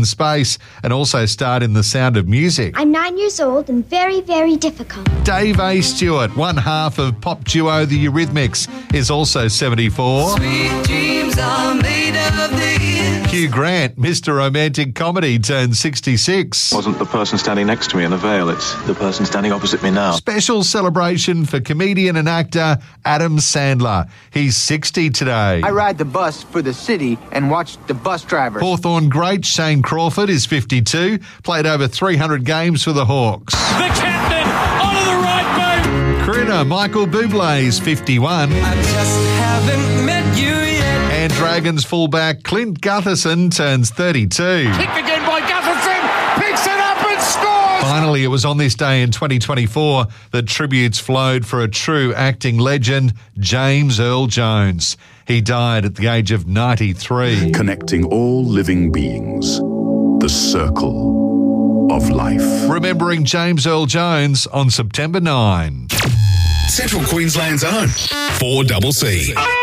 Space and also starred in The Sound of Music. I'm 9 years old and very, very difficult. Dave A. Stewart, one half of pop duo The Eurythmics, is also 74. Sweet dreams are made of these. Hugh Grant, Mr. Romantic Comedy, turned 66. Wasn't the person standing next to me in the veil, it's the person standing opposite me now. Special celebration for comedian and actor Adam Sandler. He's 60 today. I ride the bus for the city and watch the bus drivers. Hawthorn great Shane Crawford is 52, played over 300 games for the Hawks. The captain onto the right boot. Critter Michael Bublé is 51. I just haven't met you yet. And Dragons fullback Clint Gutherson turns 32. Kicked again by Gutherson. Picks it up and scores. Finally, it was on this day in 2024 that tributes flowed for a true acting legend, James Earl Jones. He died at the age of 93. Connecting all living beings. The circle of life. Remembering James Earl Jones on September 9. Central Queensland's own 4CC.